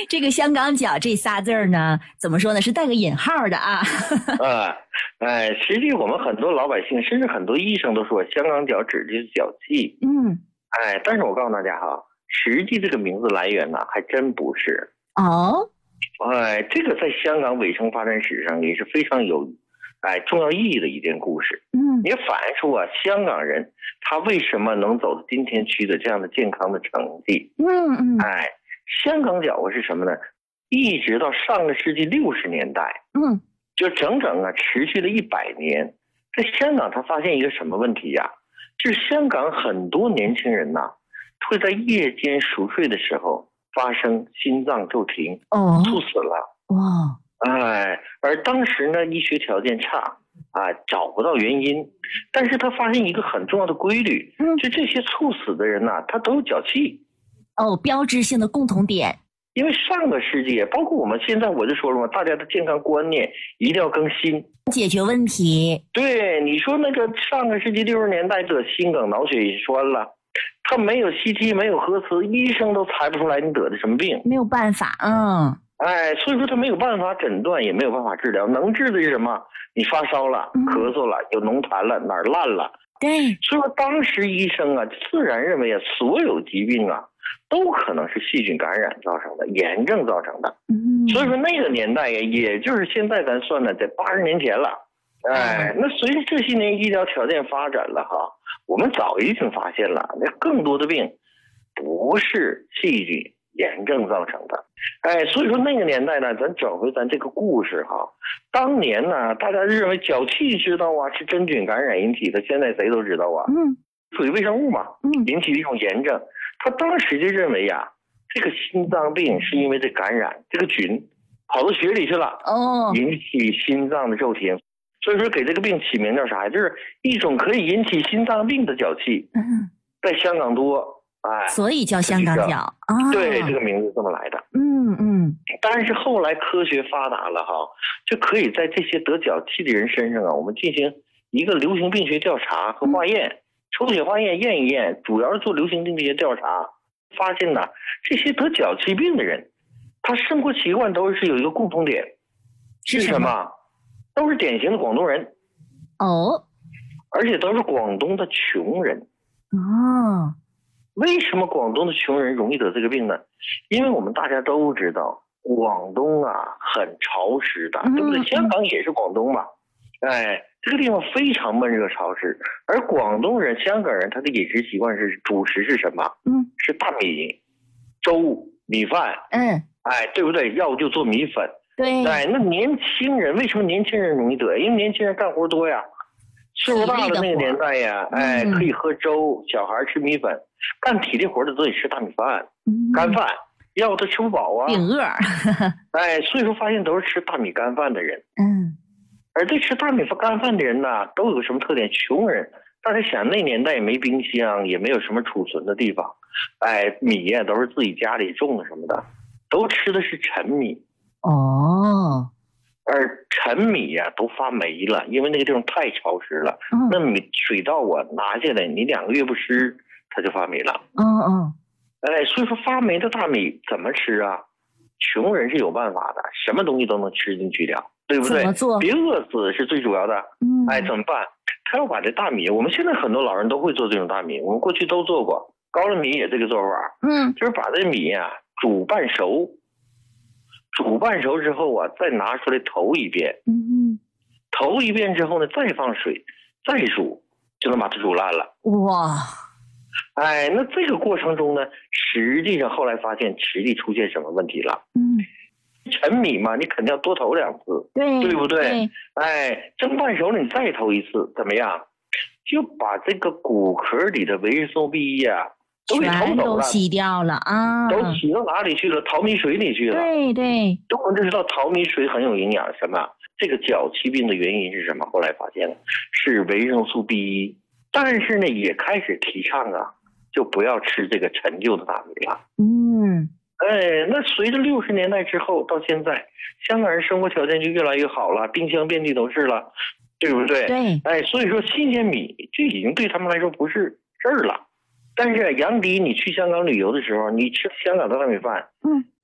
这个香港脚这仨字儿呢，怎么说呢？是带个引号的啊。 实际我们很多老百姓，甚至很多医生都说香港脚指的是脚气。但是我告诉大家哈，实际这个名字来源呢，还真不是。这个在香港卫生发展史上也是非常有重要意义的一件故事。也反映出香港人他为什么能走到今天取得这样的健康的成绩。香港脚是什么呢？一直到上个世纪60年代，就整整持续了100年。在香港他发现一个什么问题呀？就是香港很多年轻人会在夜间熟睡的时候发生心脏骤停，猝死了。而当时呢，医学条件差找不到原因，但是他发现一个很重要的规律，就这些猝死的人他都有脚气。 标志性的共同点。 因为上个世纪，包括我们现在，我就说了嘛，大家的健康观念一定要更新， 解决问题。 对，你说那个上个世纪60年代得心梗、脑血栓了，他没有 CT， 没有核磁，医生都猜不出来你得的什么病， 没有办法。 所以说他没有办法诊断，也没有办法治疗，能治的是什么？你发烧了，咳嗽了，有脓痰了，哪儿烂了。 对， 所以说当时医生自然认为所有疾病都可能是细菌感染造成的，炎症造成的。所以说那个年代也就是现在咱算的在80年前了。那随着这些年医疗条件发展了我们早已经发现了，那更多的病不是细菌炎症造成的。所以说那个年代呢，咱整回咱这个故事当年呢，大家认为脚气知道是真菌感染引起的，现在谁都知道属于微生物嘛，引起的一种炎症。他当时就认为这个心脏病是因为这感染，这个菌跑到血里去了，引起心脏的骤停。所以说给这个病起名叫啥呀？就是一种可以引起心脏病的脚气。在香港多， 所以叫香港脚。 对，这个名字这么来的。但是后来科学发达了就可以在这些得脚气的人身上我们进行一个流行病学调查和化验。抽血化验验一验，主要是做流行病学调查，发现这些得脚气病的人，他生活习惯都是有一个共同点，是什么？都是典型的广东人。而且都是广东的穷人。为什么广东的穷人容易得这个病呢？因为我们大家都知道，广东很潮湿的，对不对？香港也是广东嘛。这个地方非常闷热潮湿，而广东人、香港人他的饮食习惯是主食是什么？是大米、粥、米饭。对不对？要不就做米粉。 对。 那年轻人为什么年轻人容易得？因为年轻人干活多呀，岁数大的那个年代呀，可以喝粥，小孩吃米粉，干体力活的都得吃大米饭、干饭，要不他吃不饱顶饿。 所以说发现都是吃大米干饭的人。而这吃大米干饭的人都有个什么特点？穷人，大家想那年代也没冰箱，也没有什么储存的地方，米都是自己家里种的什么的，都吃的是陈米。而陈米都发霉了，因为那个地方太潮湿了。那米水稻拿下来，你2个月不吃，它就发霉了。所以说发霉的大米怎么吃穷人是有办法的，什么东西都能吃进去的，对不对？ 怎么做？ 别饿死是最主要的。怎么办？他要把这大米，我们现在很多老人都会做这种大米，我们过去都做过，高粱米也这个做法。就是把这米煮半熟，煮半熟之后再拿出来投一遍。投一遍之后呢，再放水，再煮，就能把它煮烂了。 哇！ 那这个过程中呢，实际上后来发现实际出现什么问题了？陈米嘛，你肯定要多投2次，对不对？蒸半熟了你再投1次，怎么样？就把这个骨壳里的维生素 B1都给偷走了， 都洗掉了都洗到哪里去了？淘米水里去了。 对， 我们就知道淘米水很有营养。什么？这个脚气病的原因是什么？后来发现了是维生素 B1，但是呢，也开始提倡就不要吃这个陈旧的大米了。那随着60年代之后到现在，香港人生活条件就越来越好了，冰箱遍地都是了，对不对？ 对。 所以说新鲜米就已经对他们来说不是事儿了。但是杨迪，你去香港旅游的时候，你吃香港的大米饭，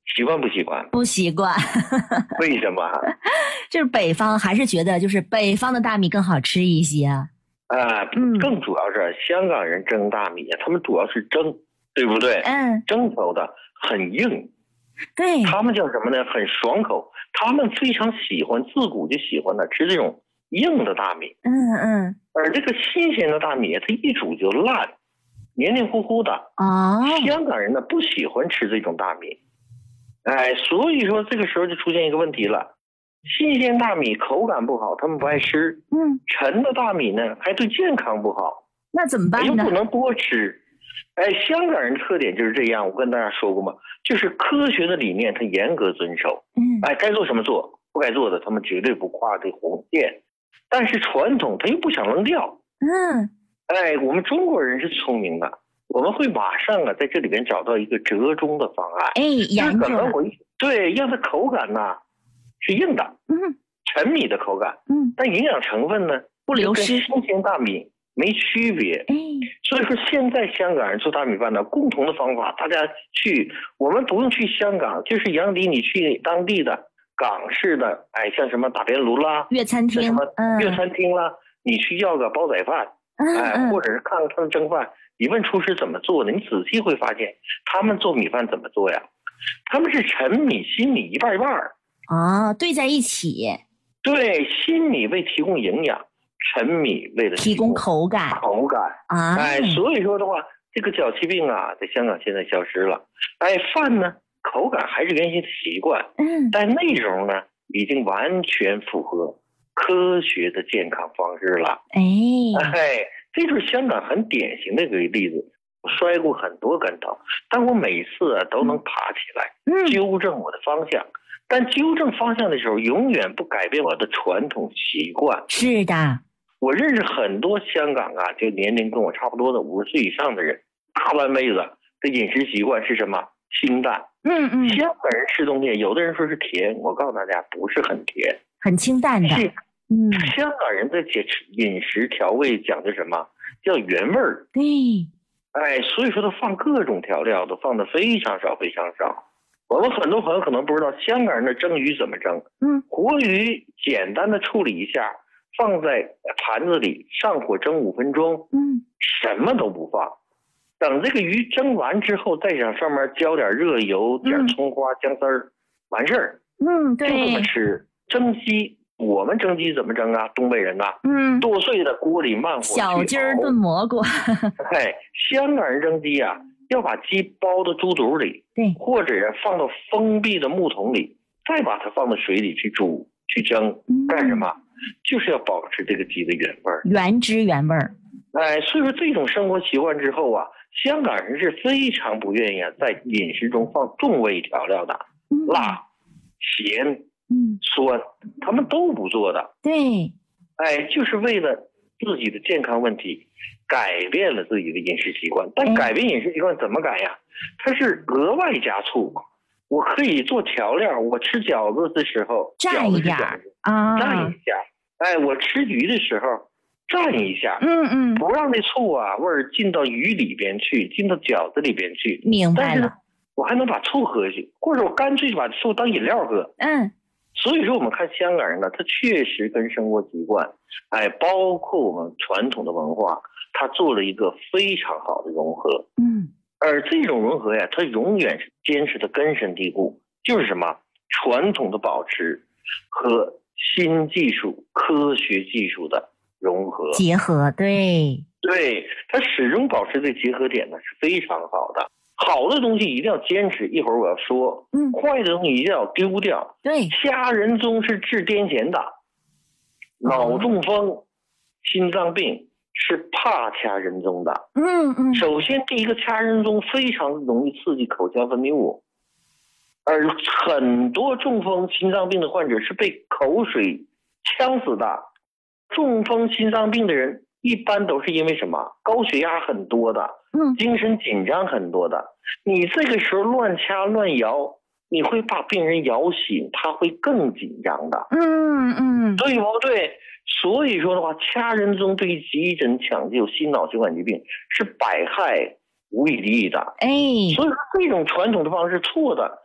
习惯不习惯？ 不习惯。 为什么？ 就是北方还是觉得就是北方的大米更好吃一些啊。 更主要是香港人蒸大米，他们主要是蒸，对不对？蒸熟的很硬。 对， 他们叫什么呢？很爽口。他们非常喜欢，自古就喜欢的吃这种硬的大米。而这个新鲜的大米，它一煮就烂，黏黏糊糊的。香港人呢不喜欢吃这种大米。所以说这个时候就出现一个问题了，新鲜大米口感不好，他们不爱吃。陈的大米呢还对健康不好， 那怎么办呢？ 又不能多吃。香港人的特点就是这样，我跟大家说过嘛，就是科学的理念他严格遵守。该做什么做，不该做的他们绝对不跨这红线。但是传统他又不想扔掉。我们中国人是聪明的，我们会马上在这里边找到一个折中的方案。 研究了。 对，让它口感呢是硬的，陈米的口感，但营养成分呢不流失， 跟新鲜大米没区别。所以说现在香港人做大米饭呢，共同的方法，大家我们不用去香港，就是杨迪你去当地的港式的，像什么打边炉啦、 粤餐厅， 什么粤餐厅啦，你去要个煲仔饭，或者是看看他们蒸饭，你问厨师怎么做的，你仔细会发现他们做米饭怎么做呀？他们是陈米、新米一半一半兑在一起。 对，新米为提供营养，陈米为了提供口感。 所以说的话，这个脚气病在香港现在消失了。饭呢口感还是原先的习惯，但内容呢已经完全符合科学的健康方式了。这就是香港很典型的一个例子。我摔过很多跟头，但我每次都能爬起来，纠正我的方向。但纠正方向的时候，永远不改变我的传统习惯。 是的， 我认识很多香港就年龄跟我差不多的50岁以上的人，大半辈子的饮食习惯是什么？清淡。香港人吃东西，有的人说是甜，我告诉大家不是很甜， 很清淡的。 香港人的饮食调味讲究什么？叫原味儿。 对。 所以说他放各种调料都放的非常少非常少。我们很多朋友可能不知道，香港人的蒸鱼怎么蒸？活鱼简单的处理一下，放在盘子里，上火蒸5分钟，什么都不放。等这个鱼蒸完之后，再往上面浇点热油，点葱花、姜丝儿，完事儿。 对， 就这么吃。蒸鸡，我们蒸鸡怎么蒸啊？东北人剁碎的锅里慢火去熬。 小鸡儿炖蘑菇。 香港人蒸鸡要把鸡包到猪肚里， 对， 或者放到封闭的木桶里，再把它放到水里去煮去蒸。干什么？就是要保持这个鸡的原味儿， 原汁原味儿。 所以说这种生活习惯之后香港人是非常不愿意在饮食中放重味调料的，辣、咸、酸，他们都不做的。 对， 就是为了自己的健康问题，改变了自己的饮食习惯。但改变饮食习惯怎么改呀？它是额外加醋。我可以做调料，我吃饺子的时候蘸一点蘸一下。我吃鱼的时候蘸一下，不让那醋味儿进到鱼里边去，进到饺子里边去。 明白了。但是我还能把醋喝下去，或者我干脆就把醋当饮料喝。所以说我们看香港人呢，他确实跟生活习惯，包括我们传统的文化，他做了一个非常好的融合。而这种融合呀，它永远是坚持的根深蒂固，就是什么？传统的保持和新技术、科学技术的融合结合。对， 它始终保持这结合点呢，是非常好的。好的东西一定要坚持，一会儿我要说。坏的东西一定要丢掉。 对， 掐人中是治癫痫的，脑中风、心脏病是怕掐人中的。首先第一个，掐人中非常容易刺激口腔分泌物，而很多中风、心脏病的患者是被口水呛死的。中风、心脏病的人一般都是因为什么？高血压很多的，精神紧张很多的。你这个时候乱掐乱摇，你会把病人摇醒，他会更紧张的。对不对？所以说的话，掐人中对于急诊抢救心脑血管疾病是百害无一利的。所以说这种传统的方式错的。